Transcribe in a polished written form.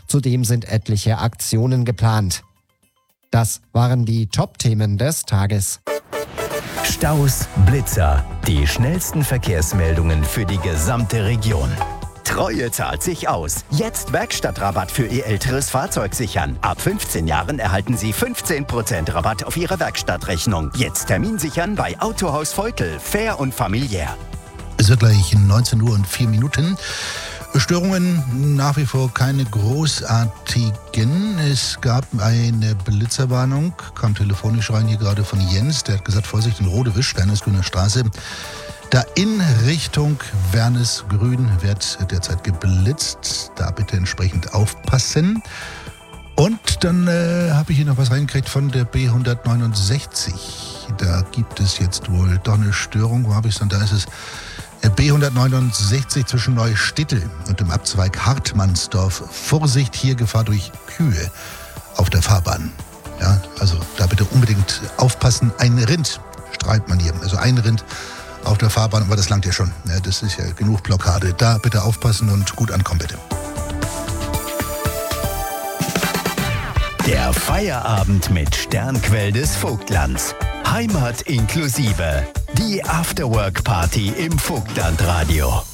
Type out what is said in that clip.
Zudem sind etliche Aktionen geplant. Das waren die Top-Themen des Tages. Staus, Blitzer, die schnellsten Verkehrsmeldungen für die gesamte Region. Treue zahlt sich aus. Jetzt Werkstattrabatt für Ihr älteres Fahrzeug sichern. Ab 15 Jahren erhalten Sie 15% Rabatt auf Ihre Werkstattrechnung. Jetzt Termin sichern bei Autohaus Veutel. Fair und familiär. Es wird gleich 19 Uhr und 4 Minuten. Störungen nach wie vor keine großartigen. Es gab eine Blitzerwarnung, kam telefonisch rein hier gerade von Jens. Der hat gesagt, Vorsicht in Rodewisch, Steinersgrüner Straße. Da in Richtung Wernesgrün wird derzeit geblitzt. Da bitte entsprechend aufpassen. Und dann habe ich hier noch was reingekriegt von der B169. Da gibt es jetzt wohl doch eine Störung. Wo habe ich es denn? Da ist es B169 zwischen Neustittel und dem Abzweig Hartmannsdorf. Vorsicht, hier Gefahr durch Kühe auf der Fahrbahn. Ja, also da bitte unbedingt aufpassen. Ein Rind streibt man hier. Also ein Rind auf der Fahrbahn, aber das langt ja schon. Ja, das ist ja genug Blockade. Da bitte aufpassen und gut ankommen, bitte. Der Feierabend mit Sternquell des Vogtlands. Heimat inklusive. Die Afterwork-Party im Vogtlandradio.